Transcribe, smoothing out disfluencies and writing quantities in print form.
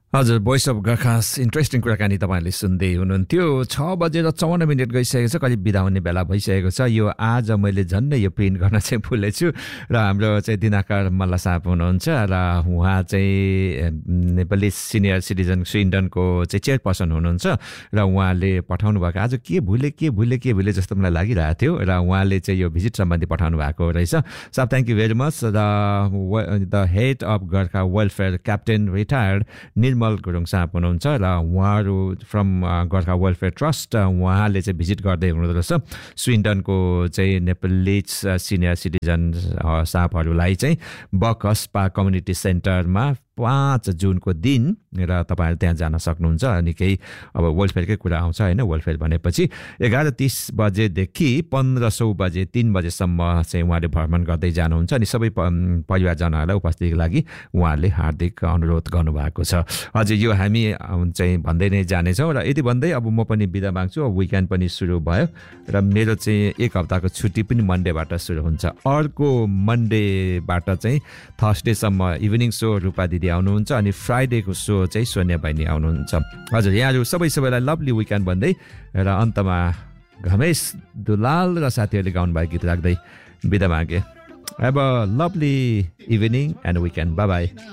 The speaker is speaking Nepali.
हजुर, भोइस अफ गर्खास इन्ट्रेस्टिङ कुराकानी तपाईँहरूले सुन्दै हुनुहुन्थ्यो। 6:54 गइसकेको छ, करिब बिदा हुने बेला भइसकेको छ। यो आज मैले झन्डै यो प्रिन्ट गर्न चाहिँ भुलेछु र हाम्रो चाहिँ दिनाकर मल्ल साहब हुनुहुन्छ र उहाँ चाहिँ नेपाली सिनियर सिटिजन स्विडेनको चाहिँ चेयरपर्सन हुनुहुन्छ र उहाँले पठाउनु भएको आज के भुले जस्तो मलाई लागिरहेको थियो र उहाँले चाहिँ यो भिजिट सम्बन्धी पठाउनु भएको रहेछ। साहब thank you very much. The head of Gorkha welfare captain retired निर्मल गुरुङ साहब हुनुहुन्छ र उहाँहरू फ्रम गोर्खा वेलफेयर ट्रस्ट, उहाँले चाहिँ भिजिट गर्दै हुनुहुँदो रहेछ स्विडेनको चाहिँ नेपाली सिनियर सिटिजन साहबहरूलाई चाहिँ बकस्पा कम्युनिटी सेन्टरमा 5 जुनको दिन र तपाईँहरू त्यहाँ जान सक्नुहुन्छ। अनि केही अब वेलफेयरकै कुरा आउँछ होइन, वेलफेयर भनेपछि 11:30 बजेदेखि 1500 बजे 3 बजेसम्म चाहिँ उहाँले भ्रमण गर्दै जानुहुन्छ। अनि सबै परिवारजनाहरूलाई उपस्थितिको लागि उहाँहरूले हार्दिक अनुरोध गर्नुभएको छ। हजुर, यो हामी चाहिँ भन्दै नै जानेछौँ र यति भन्दै अब म पनि बिदा माग्छु। अब विकेन्ड पनि सुरु भयो र मेरो चाहिँ एक हप्ताको छुट्टी पनि मन्डेबाट सुरु हुन्छ। अर्को मन्डेबाट चाहिँ थर्सडेसम्म इभिनिङ सो रूपा दिदी आउनुहुन्छ अनि फ्राइडेको सो चाहिँ सोनिया बहिनी आउनुहुन्छ। हजुर, यहाँहरू सबैलाई लभली विकेन्ड भन्दै र अन्तमा घमेश दुलाल र साथीहरूले गाउनुभएको गीत राख्दै बिदा मागे। Have a lovely evening and weekend. Bye-bye.